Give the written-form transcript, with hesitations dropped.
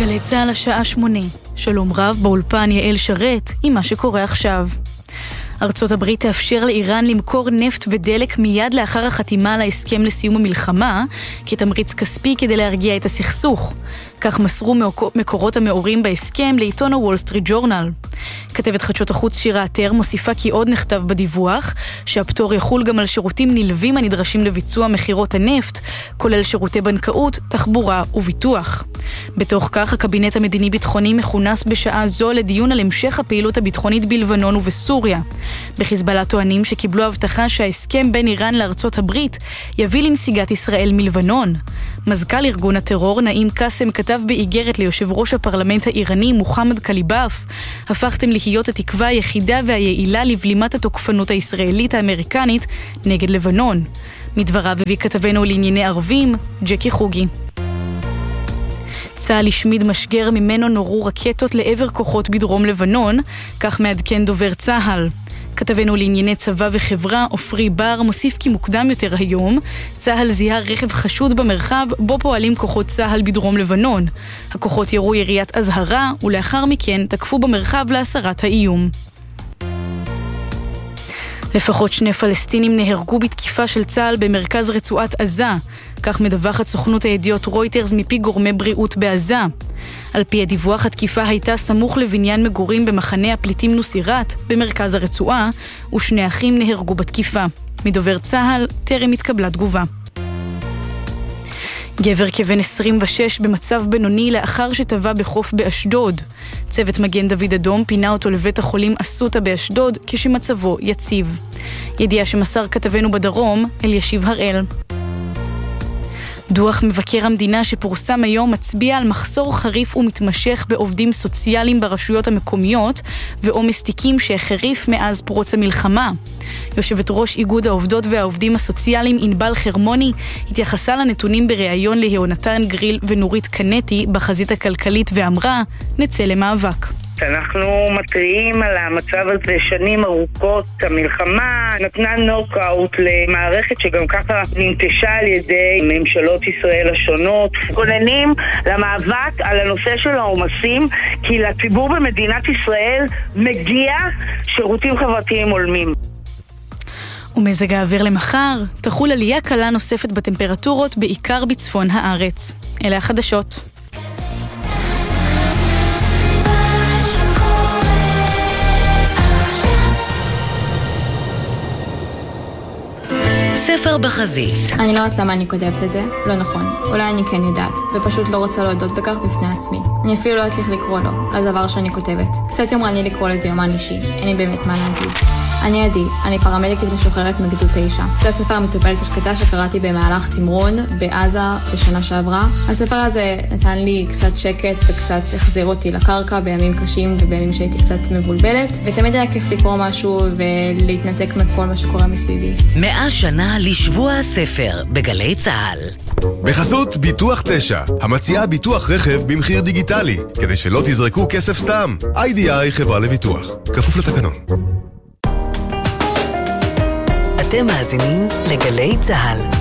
גלי צהל השעה 8. שלום רב, באולפן יעל שרת עם מה שקורה עכשיו. ארצות הברית תאפשר לאיראן למכור נפט ודלק מיד לאחר החתימה על ההסכם לסיום המלחמה, כתמריץ כספי כדי להרגיע את הסכסוך. כך מסרו מקורות המאורים בהסכם לעיתון הוול סטריט ג'ורנל. כתבת חדשות החוץ שירה עטר מוסיפה כי עוד נכתב בדיווח שהפטור יחול גם על שירותים נלווים הנדרשים לביצוע מחירות הנפט, כולל שירותי בנקאות, תחבורה וביטוח. בתוך כך, הקבינט המדיני-ביטחוני מכונס בשעה זו לדיון על המשך הפעילות הביטחונית בלבנון ובסוריה. בחיזבאללה טוענים שקיבלו הבטחה שההסכם בין איראן לארצות הברית יביא לנסיגת ישראל מלבנון. מזכ"ל ארגון הטרור נעים קאסם כתב באיגרת ליושב ראש הפרלמנט האיראני מוחמד קליבאף: הפכתם להיות התקווה היחידה והיעילה לבלימת התוקפנות הישראלית האמריקנית נגד לבנון. מדבריו הביא כתבנו לענייני ערבים ג'קי חוגי. צה"ל השמיד משגר ממנו נורו רקטות לעבר כוחות בדרום לבנון, כך מעדכן דובר צה"ל. כתבנו לענייני צבא וחברה אופרי בר מוסיף כי מוקדם יותר היום צה"ל זיהה רכב חשוד במרחב בו פועלים כוחות צה"ל בדרום לבנון. הכוחות ירו יריית אזהרה ולאחר מכן תקפו במרחב להסרת האיום. לפחות 2 פלסטינים נהרגו בתקיפה של צה"ל במרכז רצועת עזה, כך מדווחת סוכנות הידיעות רויטרס מפי גורמי בריאות בעזה. על פי הדיווח, התקיפה הייתה סמוך לבניין מגורים במחנה הפליטים נוסירת במרכז הרצועה, ו2 אחים נהרגו בתקיפה. מדובר צה"ל טרם התקבלה תגובה. גבר כבן 26 במצב בינוני לאחר שטבע בחוף באשדוד. צוות מגן דוד אדום פינה אותו לבית החולים אסותא באשדוד כשמצבו יציב. ידיעה שמסר כתבנו בדרום אלישיב הראל. דוח מבקר המדינה שפורסם היום מצביע על מחסור חריף ומתמשך בעובדים סוציאליים ברשויות המקומיות ועומס תיקים שהחריף מאז פרוץ המלחמה. יושבת ראש איגוד העובדות והעובדים הסוציאליים ענבל חרמוני התייחסה לנתונים בריאיון ליהונתן גריל ונורית קנטי בחזית הכלכלית ואמרה: נצא למאבק. אנחנו מתריעים על המצב הזה שנים ארוכות. המלחמה נתנה נוקאוט למערכת שגם ככה ננטשה על ידי ממשלות ישראל השונות. כוננים למאבק על הנושא של העומסים, כי לציבור במדינת ישראל מגיע שירותים חברתיים הולמים. ומזג האוויר למחר, תחול עלייה קלה נוספת בטמפרטורות בעיקר בצפון הארץ. אלה החדשות. ספר בחזית. אני לא יודעת למה אני כותבת את זה, לא נכון. אולי אני כן יודעת, ופשוט לא רוצה להודות בכך בפני עצמי. אני אפילו לא אצליח לקרוא לו, לדבר שאני כותבת. קצת יומרני לקרוא לזה יומן אישי, אין לי באמת מה להגיד. אני עדי, אני פרמדיקית משוחררת מגדוד 9. זה הספר המטופלת השקטה שקראתי במהלך תמרון בעזה בשנה שעברה. הספר הזה נתן לי קצת שקט וקצת החזיר אותי לקרקע בימים קשים ובימים שהייתי קצת מבולבלת, ותמיד היה כיף לקרוא משהו ולהתנתק מכל מה שקורה מסביבי. 100 שנה לשבוע הספר בגלי צהל. בחסות ביטוח 9, המציעה ביטוח רכב במחיר דיגיטלי, כדי שלא תזרקו כסף סתם. IDI חברה לביטוח, כפוף לתקנון. אתם מאזינים לגלי צהל.